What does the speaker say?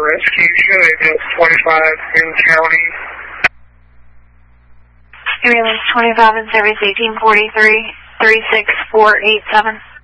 rescue unit 25 in county. Ambulance 25 in service 1843, 36487.